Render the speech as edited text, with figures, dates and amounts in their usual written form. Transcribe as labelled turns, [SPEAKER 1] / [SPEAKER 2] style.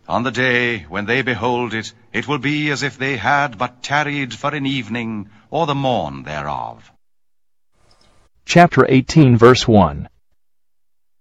[SPEAKER 1] On the day when they behold it, it will be as if they had but tarried for an evening, or the morn thereof.
[SPEAKER 2] Chapter 18, verse 1.